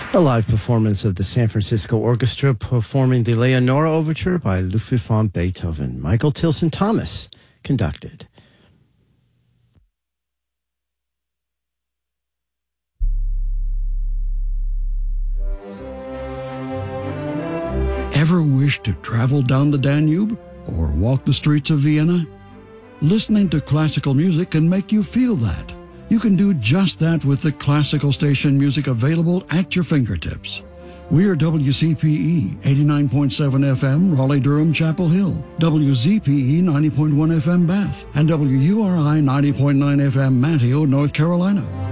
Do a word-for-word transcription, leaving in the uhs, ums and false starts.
A live performance of the San Francisco Orchestra performing the Leonora Overture by Ludwig van Beethoven. Michael Tilson Thomas conducted. Ever wish to travel down the Danube or walk the streets of Vienna? Listening to classical music can make you feel that. You can do just that with the classical station music available at your fingertips. We're W C P E eighty-nine point seven F M, Raleigh-Durham, Chapel Hill, W Z P E ninety point one F M, Bath, and W U R I ninety point nine F M, Manteo, North Carolina.